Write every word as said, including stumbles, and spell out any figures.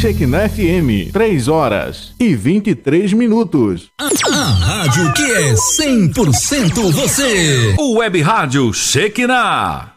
Shekinah F M, três horas e vinte e três minutos. A, a rádio que é cem por cento você. O Web Rádio Shekinah.